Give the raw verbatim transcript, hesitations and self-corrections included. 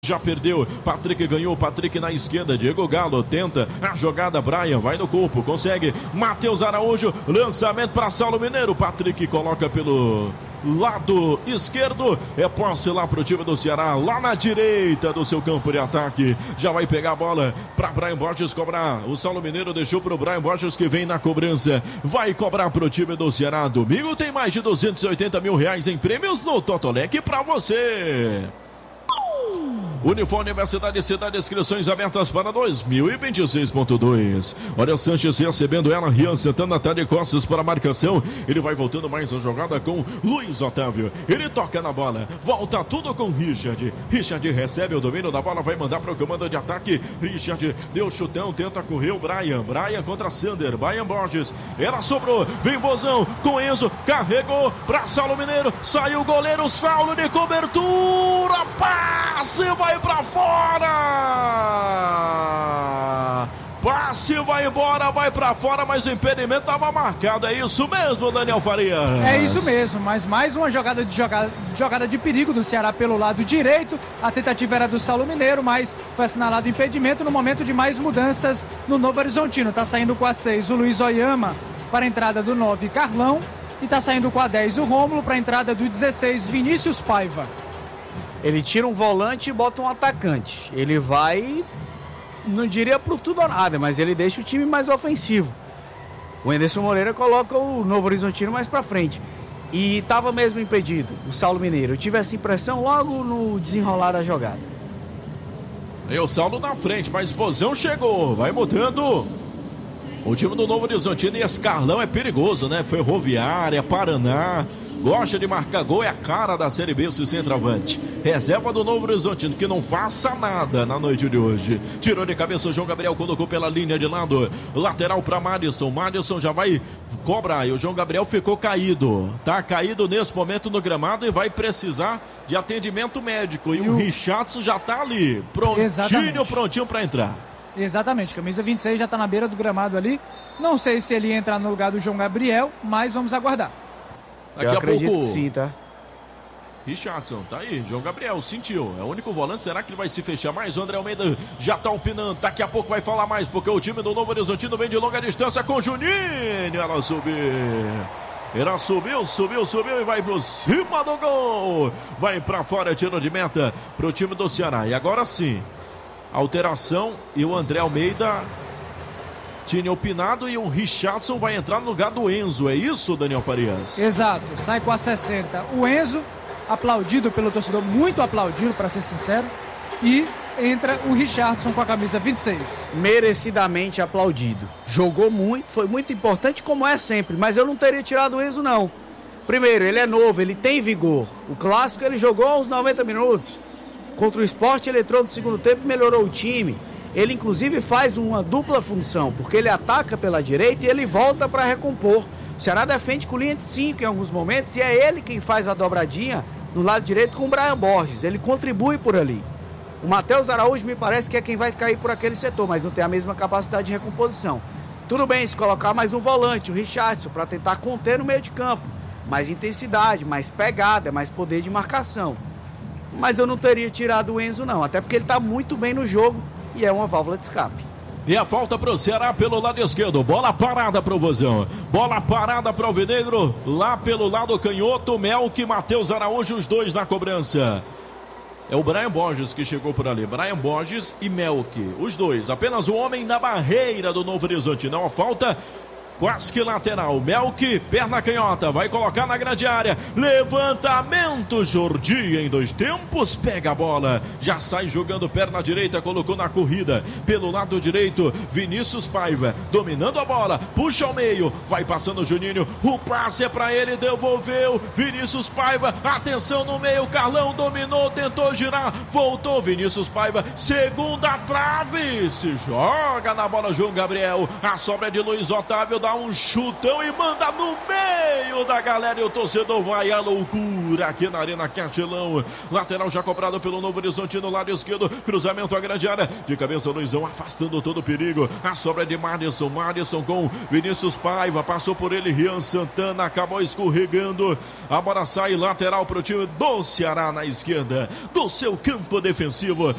Já perdeu, Patrick ganhou, Patrick na esquerda, Diego Galo tenta a jogada, Brian vai no corpo, consegue, Matheus Araújo, lançamento para Saulo Mineiro, Patrick coloca pelo lado esquerdo, é posse lá pro time do Ceará, lá na direita do seu campo de ataque, já vai pegar a bola para Brian Borges cobrar, o Saulo Mineiro deixou pro Brian Borges que vem na cobrança, vai cobrar pro time do Ceará. Domingo tem mais de duzentos e oitenta mil reais em prêmios no Totolec para você. Unifor Universidade de Cidade, inscrições abertas para dois mil e vinte e seis ponto dois. Olha, Sanches recebendo ela, Rian Santana tá de costas para a marcação. Ele vai voltando mais a jogada com Luiz Otávio. Ele toca na bola, volta tudo com Richard. Richard recebe o domínio da bola, vai mandar para o comando de ataque. Richard deu chutão, tenta correr o Brian. Brian contra Sander, Brian Borges. Ela sobrou, vem Bozão com Enzo, carregou para Saulo Mineiro. Saiu o goleiro Saulo de cobertura, passe, vai pra fora! Passe, vai embora, vai pra fora, mas o impedimento estava marcado. É isso mesmo, Daniel Farias? É isso mesmo, mas mais uma jogada de, jogada, jogada de perigo do Ceará pelo lado direito. A tentativa era do Saulo Mineiro, mas foi assinalado impedimento no momento de mais mudanças no Novo Horizontino. Tá saindo com a seis o Luiz Oyama para a entrada do nove, Carlão. E tá saindo com a dez o Rômulo para a entrada do dezesseis, Vinícius Paiva. Ele tira um volante e bota um atacante. Ele vai, não diria pro tudo ou nada, mas ele deixa o time mais ofensivo. O Anderson Moreira coloca o Novo Horizontino mais pra frente. E estava mesmo impedido, o Saulo Mineiro. Eu tive essa impressão logo no desenrolar da jogada. E o Saulo na frente, mas Bozão chegou, vai mudando. O time do Novo Horizontino e esse Carlão é perigoso, né? Ferroviária, Paraná. Gosta de marcar gol, é a cara da Série B, esse centroavante. Reserva do Novo Horizontino, que não faça nada na noite de hoje. Tirou de cabeça o João Gabriel, colocou pela linha de lado. Lateral para Madison. Madison já vai cobrar. E o João Gabriel ficou caído. Tá caído nesse momento no gramado e vai precisar de atendimento médico. E, e o, o Richardson já tá ali. Prontinho, Exatamente. prontinho para entrar. Exatamente, camisa vinte e seis já tá na beira do gramado ali. Não sei se ele entra no lugar do João Gabriel, mas vamos aguardar. Daqui Eu a acredito pouco, que sim, tá? Richardson, tá aí, João Gabriel, sentiu, é o único volante, será que ele vai se fechar mais? O André Almeida já tá opinando, daqui a pouco vai falar mais, porque o time do Novo Horizontino vem de longa distância com o Juninho, ela subiu, ela subiu, subiu, subiu e vai por cima do gol, vai pra fora, tiro de meta pro time do Ceará, e agora sim, alteração e o André Almeida tinha opinado e o Richardson vai entrar no lugar do Enzo, é isso, Daniel Farias? Exato, sai com a sessenta o Enzo, aplaudido pelo torcedor, muito aplaudido para ser sincero, e entra o Richardson com a camisa vinte e seis. Merecidamente aplaudido, jogou muito, foi muito importante como é sempre, mas eu não teria tirado o Enzo não. Primeiro, ele é novo, ele tem vigor, o clássico ele jogou aos noventa minutos, contra o Sport ele entrou no segundo tempo e melhorou o time. Ele inclusive faz uma dupla função, porque ele ataca pela direita e ele volta para recompor. O Ceará defende com linha de cinco em alguns momentos e é ele quem faz a dobradinha no lado direito com o Brian Borges. Ele contribui por ali. O Matheus Araújo me parece que é quem vai cair por aquele setor, mas não tem a mesma capacidade de recomposição. Tudo bem se colocar mais um volante, o Richardson, para tentar conter no meio de campo. Mais intensidade, mais pegada, mais poder de marcação. Mas eu não teria tirado o Enzo não, até porque ele está muito bem no jogo. E é uma válvula de escape. E a falta para o Ceará pelo lado esquerdo. Bola parada para o Vozão. Bola parada para o Alvinegro. Lá pelo lado canhoto, Melk e Matheus Araújo, os dois na cobrança. É o Brian Borges que chegou por ali. Brian Borges e Melk. Os dois. Apenas o homem na barreira do Novo Horizonte. Não a falta. Quase que lateral, Melk, perna canhota, vai colocar na grande área, levantamento, Jordi em dois tempos, pega a bola, já sai jogando perna direita, colocou na corrida, pelo lado direito, Vinícius Paiva, dominando a bola, puxa ao meio, vai passando o Juninho, o passe é pra ele, devolveu, Vinícius Paiva, atenção no meio, Carlão dominou, tentou girar, voltou, Vinícius Paiva, segunda trave, se joga na bola João Gabriel, a sobra é de Luiz Otávio, dá um chutão e manda no meio da galera e o torcedor vai à loucura aqui na Arena Castelão. Lateral já cobrado pelo Novo Horizonte no lado esquerdo, cruzamento à grande área, de cabeça Luizão afastando todo o perigo, a sobra de Madison, Madison com Vinícius Paiva, passou por ele, Rian Santana acabou escorregando, a bola sai lateral para o time do Ceará na esquerda, do seu campo defensivo,